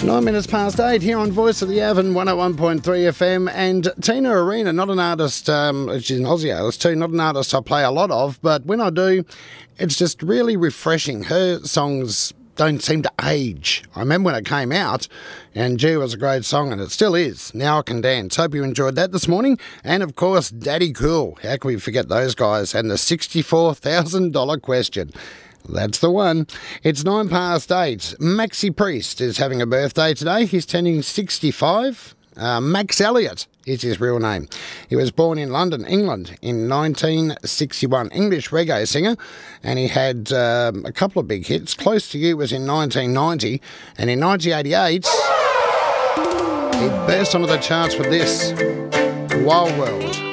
9 minutes past 8 here on Voice of the Avon 101.3 FM. And Tina Arena, not an artist, she's an Aussie artist too, not an artist I play a lot of, but when I do, it's just really refreshing. Her songs don't seem to age. I remember when it came out, and gee, it was a great song, and it still is. Now I Can Dance. Hope you enjoyed that this morning. And of course, Daddy Cool. How can we forget those guys? And the $64,000 question. That's the one. It's 9 past 8. Maxi Priest is having a birthday today. He's turning 65. Max Elliott is his real name. He was born in London, England in 1961. English reggae singer, and he had a couple of big hits. Close to You was in 1990, and in 1988 he burst onto the charts with this, Wild World.